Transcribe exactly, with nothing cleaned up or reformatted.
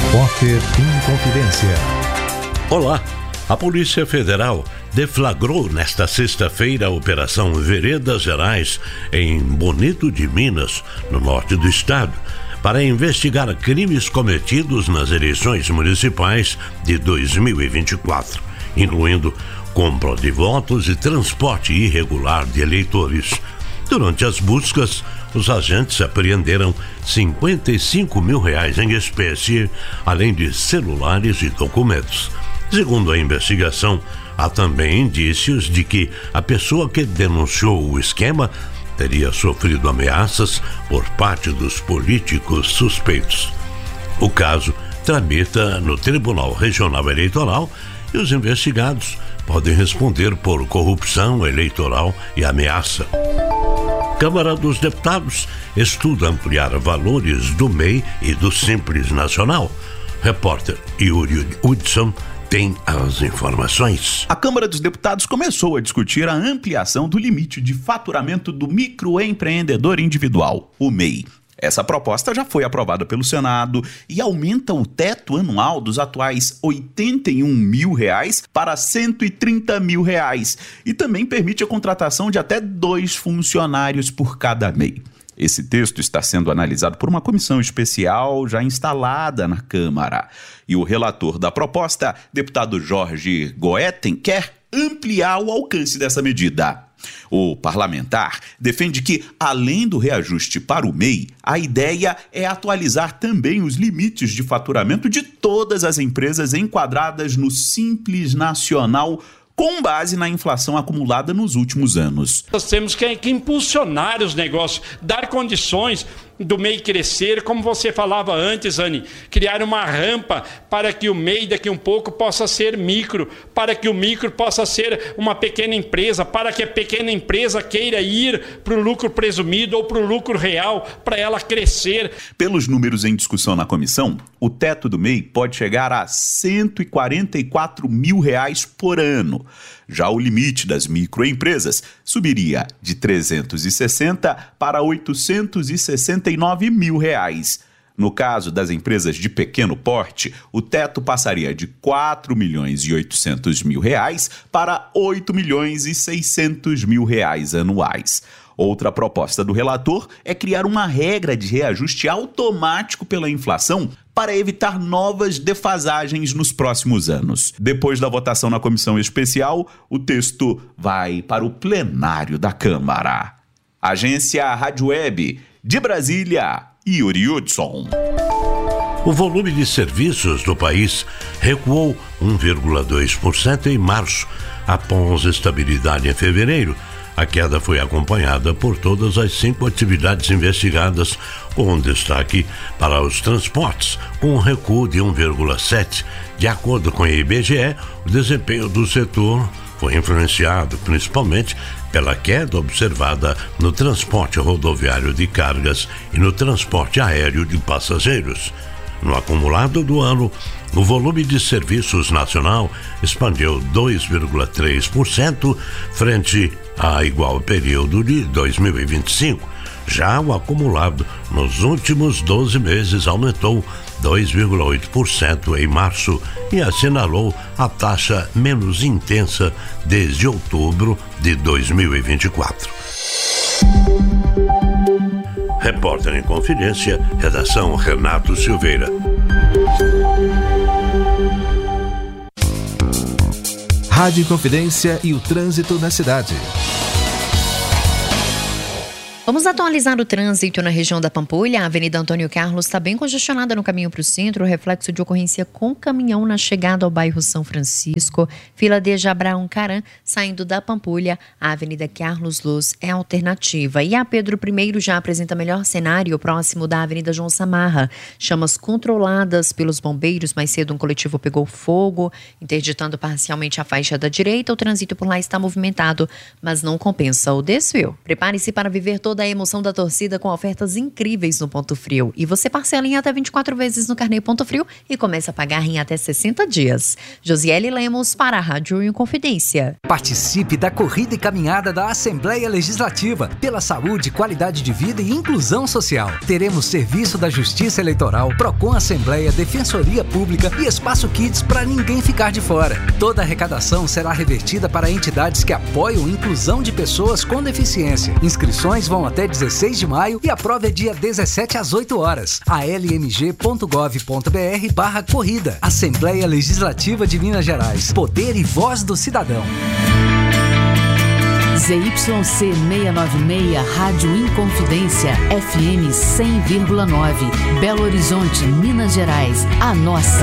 Repórter em Confidência. Olá, a Polícia Federal deflagrou nesta sexta-feira a Operação Veredas Gerais em Bonito de Minas, no norte do estado, para investigar crimes cometidos nas eleições municipais de dois mil e vinte e quatro, incluindo compra de votos e transporte irregular de eleitores. Durante as buscas, os agentes apreenderam cinquenta e cinco mil reais em espécie, além de celulares e documentos. Segundo a investigação, há também indícios de que a pessoa que denunciou o esquema teria sofrido ameaças por parte dos políticos suspeitos. O caso tramita no Tribunal Regional Eleitoral e os investigados podem responder por corrupção eleitoral e ameaça. Câmara dos Deputados estuda ampliar valores do M E I e do Simples Nacional. Repórter Yuri Hudson tem as informações. A Câmara dos Deputados começou a discutir a ampliação do limite de faturamento do microempreendedor individual, o M E I. Essa proposta já foi aprovada pelo Senado e aumenta o teto anual dos atuais oitenta e um mil reais para cento e trinta mil reais e também permite a contratação de até dois funcionários por cada M E I. Esse texto está sendo analisado por uma comissão especial já instalada na Câmara. E o relator da proposta, deputado Jorge Goetten, quer ampliar o alcance dessa medida. O parlamentar defende que, além do reajuste para o M E I, a ideia é atualizar também os limites de faturamento de todas as empresas enquadradas no Simples Nacional, com base na inflação acumulada nos últimos anos. Nós temos que, que impulsionar os negócios, dar condições do M E I crescer, como você falava antes, Anny, criar uma rampa para que o M E I daqui um pouco possa ser micro, para que o micro possa ser uma pequena empresa, para que a pequena empresa queira ir para o lucro presumido ou para o lucro real, para ela crescer. Pelos números em discussão na comissão, o teto do M E I pode chegar a cento e quarenta e quatro mil reais por ano. Já o limite das microempresas subiria de trezentos e sessenta para oitocentos e sessenta e nove mil reais. No caso das empresas de pequeno porte, o teto passaria de quatro milhões e oitocentos mil reais para oito milhões e seiscentos mil reais anuais. Outra proposta do relator é criar uma regra de reajuste automático pela inflação para evitar novas defasagens nos próximos anos. Depois da votação na comissão especial, o texto vai para o plenário da Câmara. Agência Rádio Web de Brasília, Yuri Hudson. O volume de serviços do país recuou um vírgula dois por cento em março, após estabilidade em fevereiro. A queda foi acompanhada por todas as cinco atividades investigadas, com destaque para os transportes, com um recuo de um vírgula sete por cento. De acordo com o I B G E, o desempenho do setor foi influenciado principalmente pela queda observada no transporte rodoviário de cargas e no transporte aéreo de passageiros. No acumulado do ano, o volume de serviços nacional expandiu dois vírgula três por cento frente a igual período de dois mil e vinte e cinco. Já o acumulado nos últimos doze meses aumentou dois vírgula oito por cento em março e assinalou a taxa menos intensa desde outubro de dois mil e vinte e quatro. Repórter em Confidência, redação Renato Silveira. Rádio Confidência e o trânsito na cidade. Vamos atualizar o trânsito na região da Pampulha. A Avenida Antônio Carlos está bem congestionada no caminho para o centro, reflexo de ocorrência com caminhão na chegada ao bairro São Francisco. Fila de Jabraão Caram, saindo da Pampulha, a Avenida Carlos Luz é alternativa. E a Pedro I já apresenta melhor cenário próximo da Avenida João Samarra. Chamas controladas pelos bombeiros. Mais cedo um coletivo pegou fogo, interditando parcialmente a faixa da direita. O trânsito por lá está movimentado, mas não compensa o desvio. Prepare-se para viver toda toda a emoção da torcida com ofertas incríveis no Ponto Frio. E você parcela em até vinte e quatro vezes no carnê Ponto Frio e começa a pagar em até sessenta dias. Josiele Lemos para a Rádio Inconfidência. Participe da corrida e caminhada da Assembleia Legislativa pela saúde, qualidade de vida e inclusão social. Teremos serviço da Justiça Eleitoral, Procon Assembleia, Defensoria Pública e Espaço Kids para ninguém ficar de fora. Toda a arrecadação será revertida para entidades que apoiam a inclusão de pessoas com deficiência. Inscrições vão até dezesseis de maio e a prova é dia dezessete às oito horas. a l m g ponto gov ponto b r barra corrida. Assembleia Legislativa de Minas Gerais. Poder e voz do cidadão. Z Y C seiscentos e noventa e seis, Rádio Inconfidência, F M cem vírgula nove, Belo Horizonte, Minas Gerais. A nossa